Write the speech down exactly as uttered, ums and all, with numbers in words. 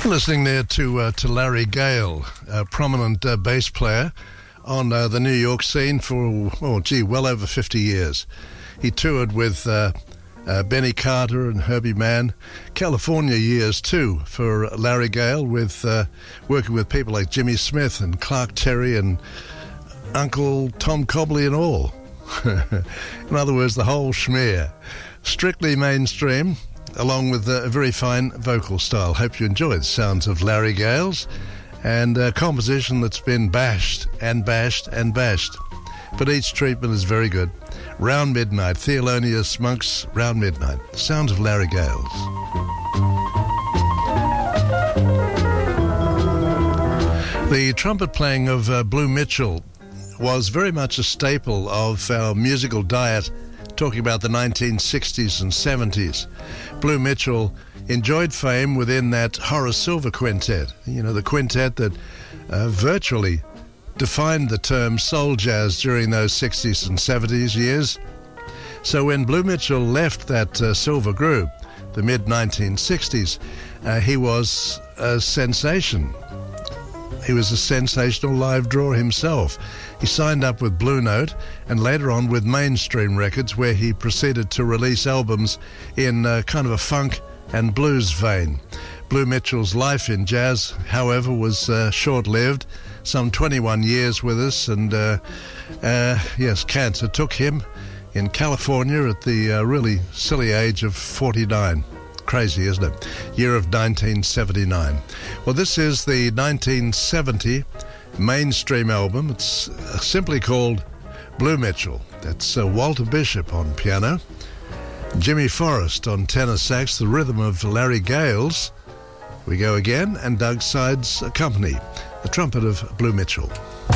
Listening there to uh, to Larry Gale, a prominent uh, bass player on uh, the New York scene for, oh gee, well over fifty years. He toured with uh, uh, Benny Carter and Herbie Mann. California years too for Larry Gale, with uh, working with people like Jimmy Smith and Clark Terry and Uncle Tom Cobley and all. In other words, the whole schmear. Strictly mainstream, along with a very fine vocal style. Hope you enjoy the sounds of Larry Gale's, and a composition that's been bashed and bashed and bashed, but each treatment is very good. Round Midnight, Thelonious Monk's Round Midnight. Sounds of Larry Gale's. The trumpet playing of uh, Blue Mitchell was very much a staple of our musical diet, talking about the nineteen sixties and seventies. Blue Mitchell enjoyed fame within that Horace Silver quintet, you know, the quintet that uh, virtually defined the term soul jazz during those sixties and seventies years. So when Blue Mitchell left that uh, Silver group, the mid nineteen sixties, uh, he was a sensation. He was a sensational live draw himself. He signed up with Blue Note and later on with Mainstream Records, where he proceeded to release albums in uh, kind of a funk and blues vein. Blue Mitchell's life in jazz, however, was uh, short-lived, some twenty-one years with us, and uh, uh, yes, cancer took him in California at the uh, really silly age of forty-nine. Crazy, isn't it? Year of nineteen seventy-nine. Well, this is the nineteen seventy Mainstream album. It's uh, simply called Blue Mitchell. That's uh, Walter Bishop on piano, Jimmy Forrest on tenor sax, the rhythm of Larry Gale's We Go Again, and Doug Sides Company, the trumpet of Blue Mitchell.